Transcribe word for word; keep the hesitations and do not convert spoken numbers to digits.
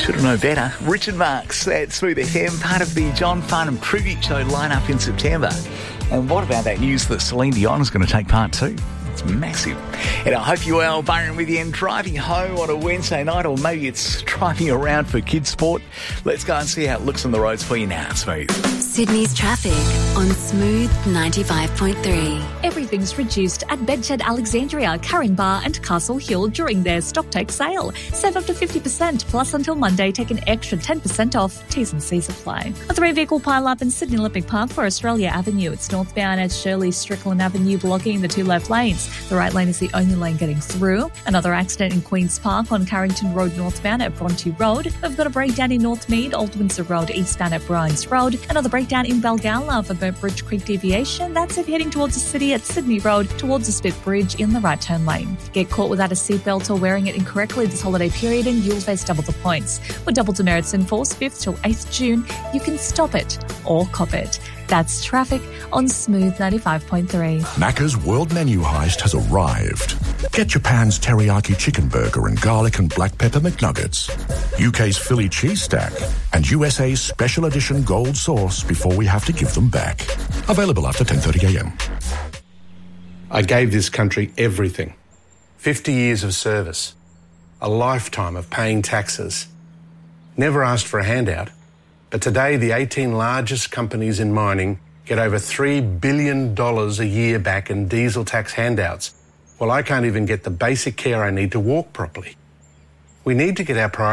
Should have known better. Richard Marks at Smooth F M, part of the John Farnham Tribute Show lineup in September. And what about that news that Celine Dion is going to take part too? It's massive. And I hope you're well. Byron with you and driving home on a Wednesday night, or maybe it's driving around for kids' sport. Let's go and see how it looks on the roads for you now, Smooth. Sydney's traffic on Smooth ninety-five point three. Everything's reduced at Bedshed Alexandria, Caringbah and Castle Hill during their stocktake sale. Save up to fifty percent, plus until Monday take an extra ten percent off. T's and C's apply. A three-vehicle pile-up in Sydney Olympic Park for Australia Avenue. It's northbound at Shirley Strickland Avenue, blocking the two left lanes. The right lane is the only lane getting through. Another accident in Queen's Park on Carrington Road northbound at Bronte Road. We've got a breakdown in Northmead, Old Windsor Road eastbound at Bryans Road. Another breakdown in Balgowlah for Burnt Bridge Creek deviation. That's if heading towards the city at Sydney Road towards the Spit Bridge in the right turn lane. Get caught without a seatbelt or wearing it incorrectly this holiday period and you'll face double the points. With double demerits in force fifth till eighth June, you can stop it or cop it. That's traffic on Smooth ninety-five point three. Macca's World Menu Heist has arrived. Get Japan's teriyaki chicken burger and garlic and black pepper McNuggets, U K's Philly cheese stack, and U S A's special edition gold sauce before we have to give them back. Available after ten thirty a.m. I gave this country everything. fifty years of service. A lifetime of paying taxes. Never asked for a handout. But today, the eighteen largest companies in mining get over three billion dollars a year back in diesel tax handouts. Well, I can't even get the basic care I need to walk properly. We need to get our priorities